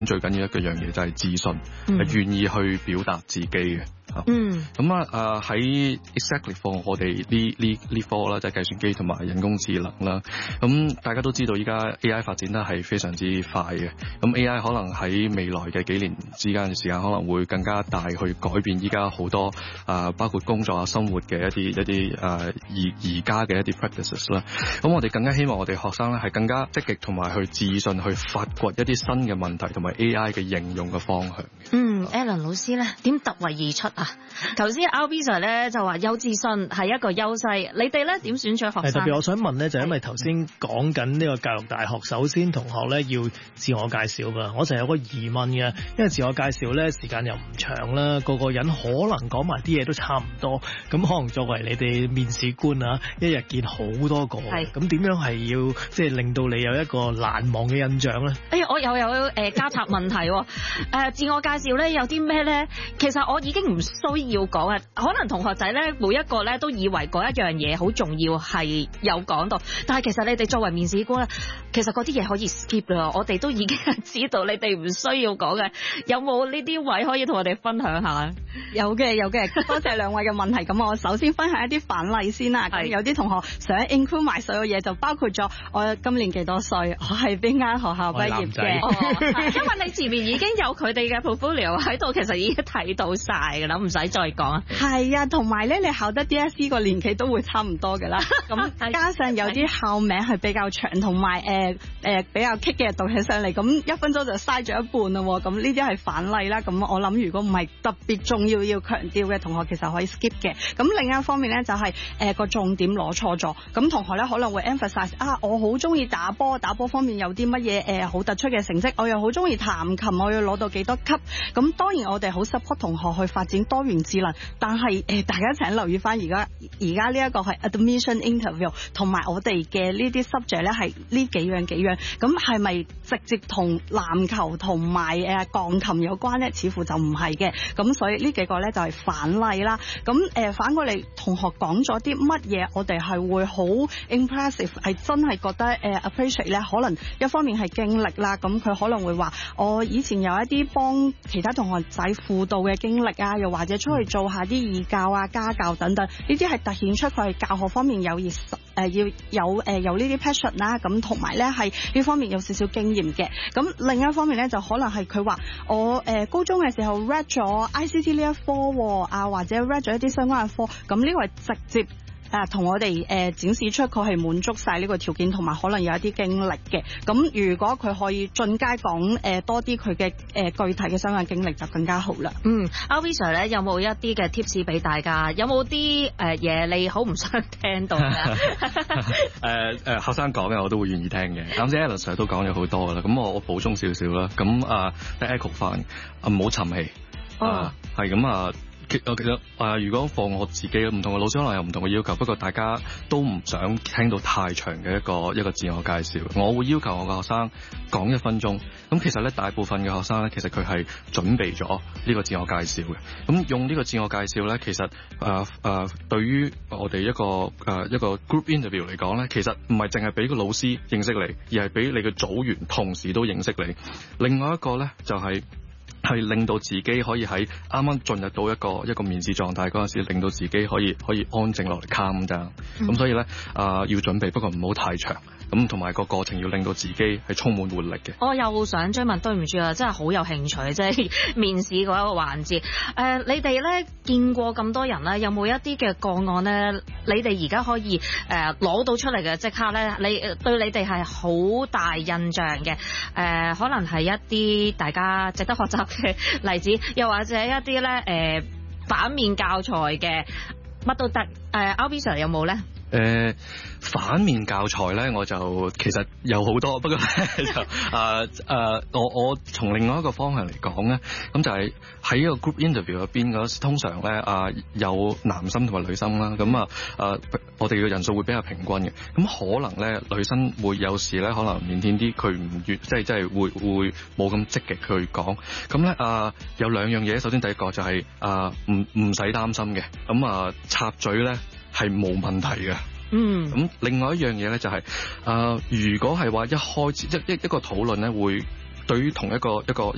最緊要一樣嘢就係自信，係願意去表達自己嘅。喺 exactly for 我哋呢科啦，就係計算機同埋人工智能啦。咁大家都知道依家 AI 發展得係非常之快嘅。咁 AI 可能喺未來嘅幾年之間嘅時間，可能會更加大去改變依家好多包括工作啊、生活嘅一啲而家嘅一啲 practices 啦。咁我哋更加希望我哋學生咧係更加積極同埋去自信去發掘一啲新嘅問題同埋 AI 嘅應用嘅方向。 Alan 老師咧點突圍而出啊？頭先 Albee Sir 咧就話有自信係一個優勢，你哋咧點選取學生？ 特別我想問咧，就因為頭先講緊呢個教育大學，首先同學咧要自我介紹㗎。我就有個疑問嘅，因為自我介紹咧時間又唔長啦，個人可能講埋啲嘢都差唔多，咁可能作為你哋面試官啊，一日見好多個，咁點樣係要即係令到你有一個難忘嘅印象咧？ 我又有加插問題喎。自我介紹咧有啲咩咧？其實我已經唔需要講啊，可能同學仔咧每一個咧都以為嗰一樣嘢好重要係有講到，但係其實你哋作為面試官咧，其實嗰啲嘢可以 skip 啦，我哋都已經知道你哋唔需要講嘅。有冇呢啲位可以同我哋分享下？ 有嘅，多謝兩位嘅問題。咁我首先分享一啲反例先啦。有啲同學想 include 埋所有嘢，就包括咗我今年幾多歲，我係邊間學校畢業嘅。 因為你前面已經有佢哋嘅 portfolio 喺度，其實已經睇到晒㗎啦，唔使再講啊。 係啊，同埋咧，你考得 DSE 個年紀都會差唔多㗎啦。咁加上有啲校名係比較長，同埋比較棘嘅讀起上嚟，咁1分鐘就嘥咗一半啦。咁呢啲係反例啦。咁我諗如果唔係特別重要要強調嘅同學，其實可以 skip 嘅。咁另一方面咧就係個重點攞錯咗。咁同學咧可能會 emphasize 我好中意打波方面有啲乜嘢好突出嘅成績，我又好中意彈琴，我要攞到幾多級。咁當然我哋好 support 同學去發展多元智能，但係大家請留意翻而家呢一個係 admission interview， 同埋我哋嘅呢啲 subject 咧係呢幾樣，咁係咪直接同籃球同埋鋼琴有關咧？似乎就唔係嘅。咁所以呢幾個咧就係反例啦。咁反過嚟同學講咗啲乜嘢，我哋係會好 impressive， 係真係覺得appreciate 咧。可能一方面係經歷啦，咁佢可能會話我以前有一啲幫其他同學仔輔導嘅經歷啊，又或者出去做下啲義教啊、家教等等，呢啲係突顯出佢係教學方面有熱要有呢啲 passion 啦。咁同埋咧係呢方面有少少經驗嘅。咁另一方面咧就可能係佢話我高中嘅時候 read 咗 ICT 呢一科啊，或者 read 咗一啲相關嘅科，咁呢個係直接同我哋展示出佢係滿足晒呢個條件，同埋可能有一啲經歷嘅。咁如果佢可以進階講多啲佢嘅具體嘅相關經歷，就更加好啦。 Albee Sir 咧有冇一啲嘅 tips 俾大家？有冇啲嘢你好唔想聽到嘅？ 學生講嘅我都會願意聽嘅。啱先 Alan Sir 都講咗好多噶啦，咁我補充少少啦。咁echo 翻唔好沉氣。係咁其實如果放我自己唔同嘅老師可能有唔同嘅要求，不過大家都唔想聽到太長嘅一個自我介紹。我會要求我嘅學生講1分鐘。咁其實咧大部分嘅學生咧，其實佢係準備咗呢個自我介紹嘅。咁用呢個自我介紹咧，其實對於我哋一個 group interview 嚟講咧，其實唔係淨係俾個老師認識你，而係俾你嘅組員同時都認識你。另外一個咧就係令到自己可以喺啱啱進入到一個面試狀態嗰陣時，令到自己可以安靜落嚟 calm down。咁所以咧要準備，不過唔好太長。咁同埋個過程要令到自己係充滿活力嘅。 我又想追問，對唔住啊，真係好有興趣，即係面試嗰一個環節。你哋咧見過咁多人咧，有冇一啲嘅個案咧？你哋而家可以攞到出嚟嘅即刻咧，對你哋係好大印象嘅。可能係一啲大家值得學習嘅例子，又或者一啲咧反面教材嘅乜都得。Albee Sir 有冇咧？ 反面教材咧，我就其實有好多，不過咧就我從另外一個方向嚟講咧，咁就係喺一個 group interview 入邊嗰時，通常咧有男生同埋女生啦，咁我哋嘅人數會比較平均嘅，咁可能咧女生會有時咧可能腼腆啲，佢唔願即係會冇咁積極去講，咁咧有兩樣嘢，首先第一個就係唔使擔心嘅，咁插嘴咧係冇問題嘅。咁另外一樣嘢咧就係如果係話一開始一個討論咧，會對於同一個